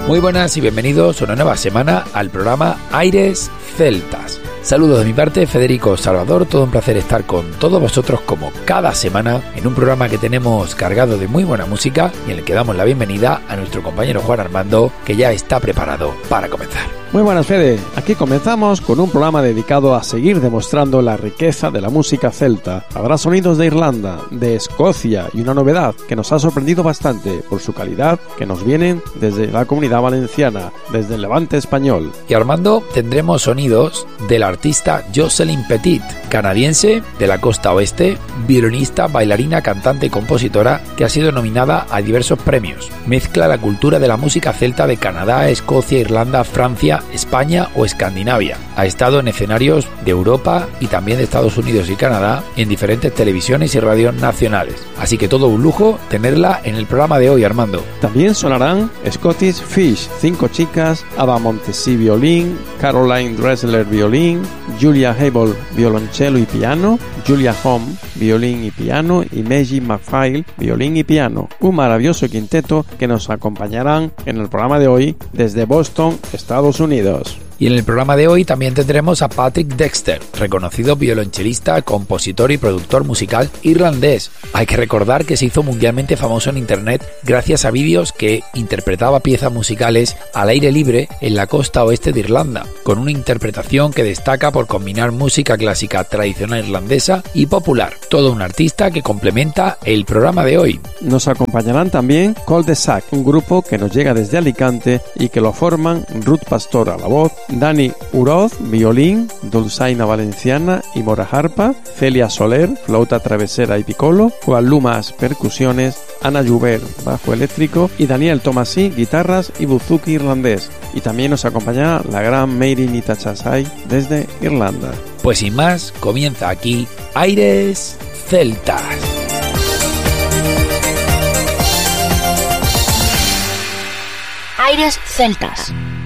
Muy buenas y bienvenidos una nueva semana al programa Aires Celtas. Saludos de mi parte, Federico Salvador, todo un placer estar con todos vosotros como cada semana en un programa que tenemos cargado de muy buena música y en el que damos la bienvenida a nuestro compañero Juan Armando, que ya está preparado para comenzar. Muy buenas, Fede. Aquí comenzamos con un programa dedicado a seguir demostrando la riqueza de la música celta. Habrá sonidos de Irlanda, de Escocia y una novedad que nos ha sorprendido bastante por su calidad, que nos vienen desde la Comunidad Valenciana, desde el Levante español. Y Armando, tendremos sonidos de la artista Jocelyn Petit, canadiense de la costa oeste, violinista, bailarina, cantante y compositora que ha sido nominada a diversos premios. Mezcla la cultura de la música celta de Canadá, Escocia, Irlanda, Francia, España o Escandinavia. Ha estado en escenarios de Europa y también de Estados Unidos y Canadá en diferentes televisiones y radios nacionales. Así que todo un lujo tenerla en el programa de hoy, Armando. También sonarán Scottish Fish, 5 chicas, Ada Montesi violín, Caroline Dressler violín, Julia Hable violonchelo y piano, Julia Home violín y piano y Maggie McPhail violín y piano. Un maravilloso quinteto que nos acompañarán en el programa de hoy desde Boston, Estados Unidos. Y en el programa de hoy también tendremos a Patrick Dexter, reconocido violonchelista, compositor y productor musical irlandés. Hay que recordar que se hizo mundialmente famoso en internet gracias a vídeos que interpretaba piezas musicales al aire libre en la costa oeste de Irlanda, con una interpretación que destaca por combinar música clásica tradicional irlandesa y popular. Todo un artista que complementa el programa de hoy. Nos acompañarán también Col de Sac, un grupo que nos llega desde Alicante y que lo forman Ruth Pastor a la voz, Dani Uroz, violín, Dulzaina Valenciana y Mora Harpa, Celia Soler, flauta travesera y piccolo, Juan Lumas, percusiones, Ana Llubert, bajo eléctrico y Daniel Tomasí, guitarras y buzuki irlandés. Y también nos acompañará la gran Mary Nitachasai desde Irlanda. Pues sin más, comienza aquí Aires Celtas. Aires Celtas.